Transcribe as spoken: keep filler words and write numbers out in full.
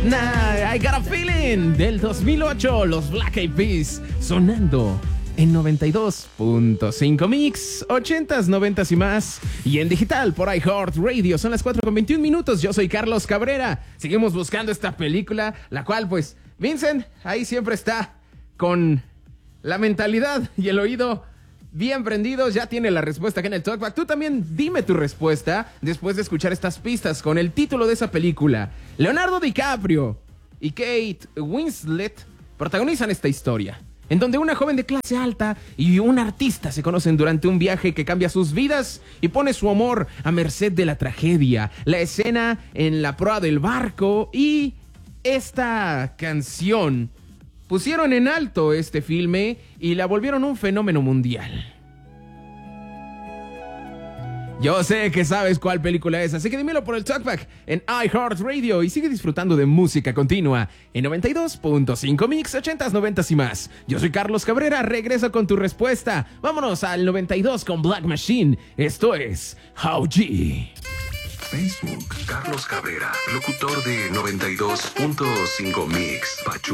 Nah, I Got a Feeling del dos mil ocho, los Black Eyed Peas, sonando en noventa y dos punto cinco Mix, ochentas, noventas y más, y en digital por iHeartRadio. Son las cuatro con veintiún minutos, yo soy Carlos Cabrera. Seguimos buscando esta película, la cual pues Vincent ahí siempre está con la mentalidad y el oído bien prendidos, ya tiene la respuesta acá en el Talkback. Tú también dime tu respuesta después de escuchar estas pistas con el título de esa película. Leonardo DiCaprio y Kate Winslet protagonizan esta historia, en donde una joven de clase alta y un artista se conocen durante un viaje que cambia sus vidas y pone su amor a merced de la tragedia. La escena en la proa del barco y esta canción pusieron en alto este filme y la volvieron un fenómeno mundial. Yo sé que sabes cuál película es, así que dímelo por el Talkback en iHeartRadio y sigue disfrutando de música continua en noventa y dos punto cinco Mix, ochentas, noventas y más. Yo soy Carlos Cabrera, regreso con tu respuesta. Vámonos al noventa y dos con Black Machine. Esto es How G. Facebook, Carlos Cabrera, locutor de noventa y dos punto cinco Mix, Pachuca.